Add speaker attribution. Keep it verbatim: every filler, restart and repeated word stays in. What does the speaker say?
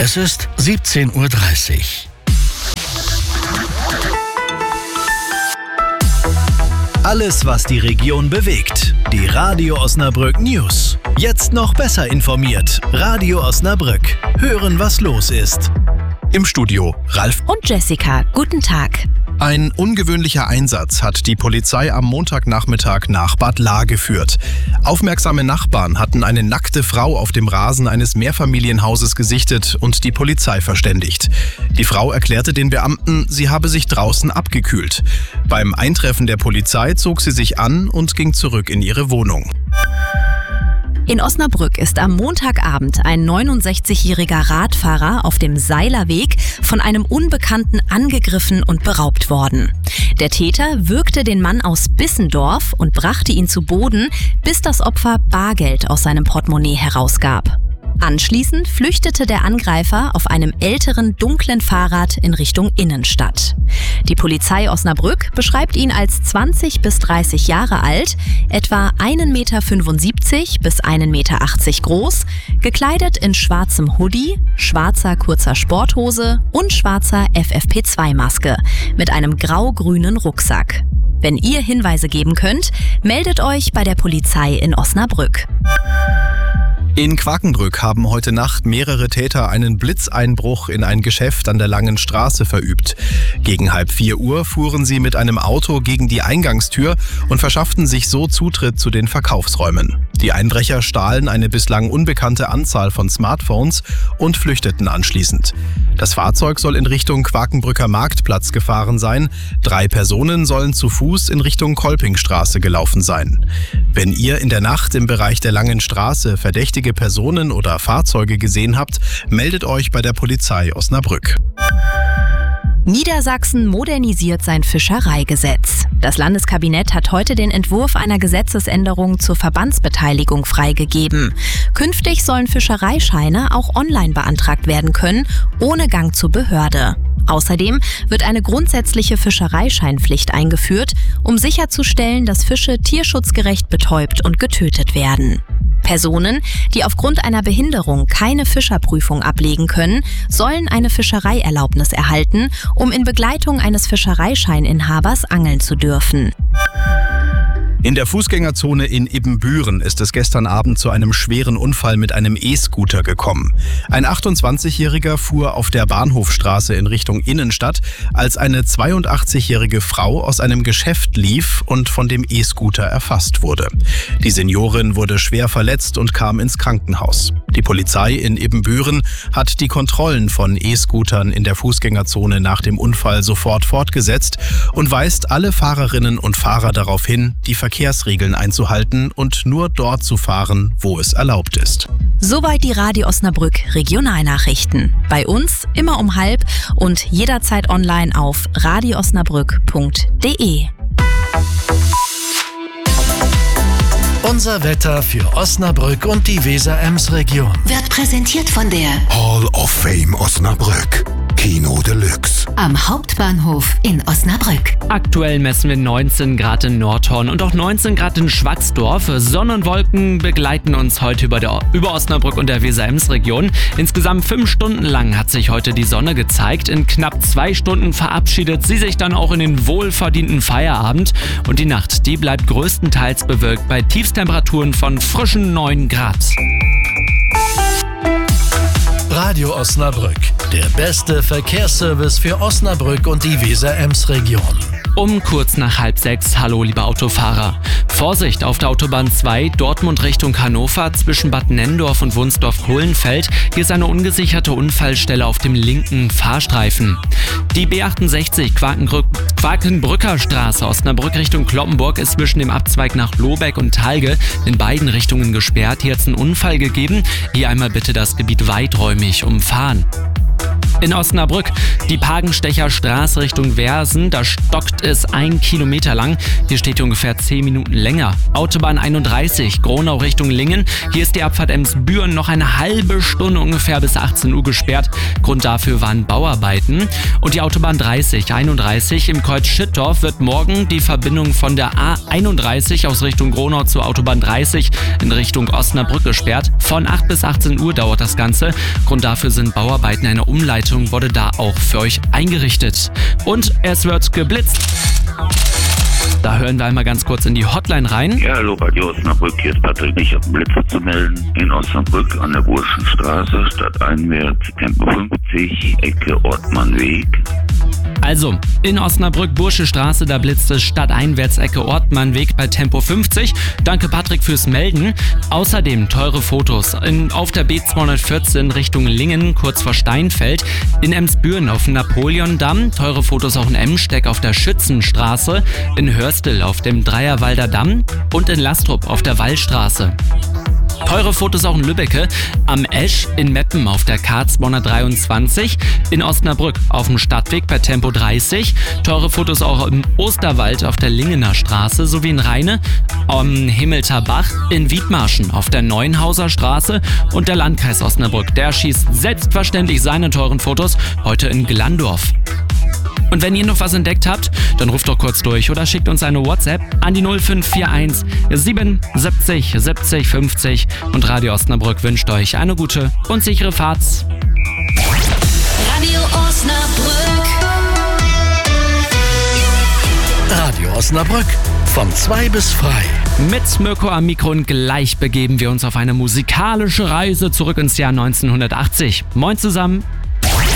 Speaker 1: Es ist siebzehn Uhr dreißig.
Speaker 2: Alles, was die Region bewegt. Die Radio Osnabrück News. Jetzt noch besser informiert. Radio Osnabrück. Hören, was los ist. Im Studio Ralf
Speaker 3: und Jessica. Guten Tag.
Speaker 2: Ein ungewöhnlicher Einsatz hat die Polizei am Montagnachmittag nach Bad Lahr geführt. Aufmerksame Nachbarn hatten eine nackte Frau auf dem Rasen eines Mehrfamilienhauses gesichtet und die Polizei verständigt. Die Frau erklärte den Beamten, sie habe sich draußen abgekühlt. Beim Eintreffen der Polizei zog sie sich an und ging zurück in ihre Wohnung.
Speaker 3: In Osnabrück ist am Montagabend ein neunundsechzigjähriger Radfahrer auf dem Seilerweg von einem Unbekannten angegriffen und beraubt worden. Der Täter würgte den Mann aus Bissendorf und brachte ihn zu Boden, bis das Opfer Bargeld aus seinem Portemonnaie herausgab. Anschließend flüchtete der Angreifer auf einem älteren, dunklen Fahrrad in Richtung Innenstadt. Die Polizei Osnabrück beschreibt ihn als zwanzig bis dreißig Jahre alt, etwa ein Meter fünfundsiebzig bis ein Meter achtzig groß, gekleidet in schwarzem Hoodie, schwarzer kurzer Sporthose und schwarzer F F P zwei Maske mit einem grau-grünen Rucksack. Wenn ihr Hinweise geben könnt, meldet euch bei der Polizei in Osnabrück.
Speaker 2: In Quakenbrück haben heute Nacht mehrere Täter einen Blitzeinbruch in ein Geschäft an der Langen Straße verübt. Gegen halb vier Uhr fuhren sie mit einem Auto gegen die Eingangstür und verschafften sich so Zutritt zu den Verkaufsräumen. Die Einbrecher stahlen eine bislang unbekannte Anzahl von Smartphones und flüchteten anschließend. Das Fahrzeug soll in Richtung Quakenbrücker Marktplatz gefahren sein. Drei Personen sollen zu Fuß in Richtung Kolpingstraße gelaufen sein. Wenn ihr in der Nacht im Bereich der Langen Straße verdächtige Personen oder Fahrzeuge gesehen habt, meldet euch bei der Polizei Osnabrück.
Speaker 3: Niedersachsen modernisiert sein Fischereigesetz. Das Landeskabinett hat heute den Entwurf einer Gesetzesänderung zur Verbandsbeteiligung freigegeben. Künftig sollen Fischereischeine auch online beantragt werden können, ohne Gang zur Behörde. Außerdem wird eine grundsätzliche Fischereischeinpflicht eingeführt, um sicherzustellen, dass Fische tierschutzgerecht betäubt und getötet werden. Personen, die aufgrund einer Behinderung keine Fischerprüfung ablegen können, sollen eine Fischereierlaubnis erhalten, um in Begleitung eines Fischereischeininhabers angeln zu dürfen.
Speaker 2: In der Fußgängerzone in Ibbenbüren ist es gestern Abend zu einem schweren Unfall mit einem E-Scooter gekommen. Ein achtundzwanzigjähriger fuhr auf der Bahnhofstraße in Richtung Innenstadt, als eine zweiundachtzigjährige Frau aus einem Geschäft lief und von dem E-Scooter erfasst wurde. Die Seniorin wurde schwer verletzt und kam ins Krankenhaus. Die Polizei in Ibbenbüren hat die Kontrollen von E-Scootern in der Fußgängerzone nach dem Unfall sofort fortgesetzt und weist alle Fahrerinnen und Fahrer darauf hin, die Verkehrsregeln einzuhalten und nur dort zu fahren, wo es erlaubt ist.
Speaker 3: Soweit die Radio Osnabrück Regionalnachrichten. Bei uns immer um halb und jederzeit online auf radio osnabrück punkt de.
Speaker 1: Unser Wetter für Osnabrück und die Weser-Ems-Region
Speaker 4: wird präsentiert von der
Speaker 5: Hall of Fame Osnabrück. Kino Deluxe.
Speaker 4: Am Hauptbahnhof in Osnabrück.
Speaker 6: Aktuell messen wir neunzehn Grad in Nordhorn und auch neunzehn Grad in Schwatsdorf. Sonne und Wolken begleiten uns heute über, der, über Osnabrück und der Weser-Ems-Region. Insgesamt fünf Stunden lang hat sich heute die Sonne gezeigt. In knapp zwei Stunden verabschiedet sie sich dann auch in den wohlverdienten Feierabend. Und die Nacht, die bleibt größtenteils bewölkt bei Tiefstemperaturen von frischen neun Grad.
Speaker 1: Radio Osnabrück, der beste Verkehrsservice für Osnabrück und die Weser-Ems-Region.
Speaker 6: Um kurz nach halb sechs, hallo liebe Autofahrer. Vorsicht auf der Autobahn zwei, Dortmund Richtung Hannover, zwischen Bad Nenndorf und Wunsdorf-Hohlenfeld. Hier ist eine ungesicherte Unfallstelle auf dem linken Fahrstreifen. Die B achtundsechzig Quakenbrück, Quakenbrücker Straße, Osnabrück Richtung Cloppenburg, ist zwischen dem Abzweig nach Lohbeck und Talge in beiden Richtungen gesperrt. Hier hat es einen Unfall gegeben. Hier einmal bitte das Gebiet weiträumig umfahren. In Osnabrück, die Pagenstecher Straße Richtung Versen, da stockt es ein Kilometer lang. Hier steht ihr ungefähr zehn Minuten länger. Autobahn einunddreißig, Gronau Richtung Lingen. Hier ist die Abfahrt Emsbüren noch eine halbe Stunde ungefähr bis achtzehn Uhr gesperrt. Grund dafür waren Bauarbeiten. Und die Autobahn dreißig, einunddreißig im Kreuz Schüttorf wird morgen die Verbindung von der A einunddreißig aus Richtung Gronau zur Autobahn dreißig in Richtung Osnabrück gesperrt. Von acht bis achtzehn Uhr dauert das Ganze. Grund dafür sind Bauarbeiten. Eine Umleitung wurde da auch für euch eingerichtet. Und es wird geblitzt. Da hören wir einmal ganz kurz in die Hotline rein.
Speaker 7: Ja, hallo Radio Osnabrück, hier ist Patrick. Ich habe Blitze zu melden. In Osnabrück an der Burschenstraße, stadteinwärts, Tempo fünfzig, Ecke Ortmannweg.
Speaker 6: Also, in Osnabrück, Bursche Straße, da blitzt es stadteinwärts, Ecke Ortmannweg bei Tempo fünfzig. Danke Patrick fürs Melden. Außerdem teure Fotos in, auf der B zweihundertvierzehn Richtung Lingen, kurz vor Steinfeld. In Emsbüren auf dem Napoleondamm. Teure Fotos auch in Emsteck auf der Schützenstraße. In Hörstel auf dem Dreierwalder Damm. Und in Lastrup auf der Wallstraße. Teure Fotos auch in Lübbecke, am Esch, in Meppen auf der K zweihundertdreiundzwanzig, in Osnabrück auf dem Stadtweg bei Tempo dreißig, teure Fotos auch im Osterwald auf der Lingener Straße sowie in Rheine, am Himmelter Bach, in Wiedmarschen auf der Neuenhauser Straße und der Landkreis Osnabrück, der schießt selbstverständlich seine teuren Fotos heute in Glandorf. Und wenn ihr noch was entdeckt habt, dann ruft doch kurz durch oder schickt uns eine WhatsApp an die null fünf vier eins siebenundsiebzig siebzig fünfzig und Radio Osnabrück wünscht euch eine gute und sichere Fahrt.
Speaker 4: Radio Osnabrück.
Speaker 1: Radio Osnabrück von zwei bis frei.
Speaker 6: Mit Mirko am Mikro und gleich begeben wir uns auf eine musikalische Reise zurück ins Jahr neunzehnhundertachtzig. Moin zusammen.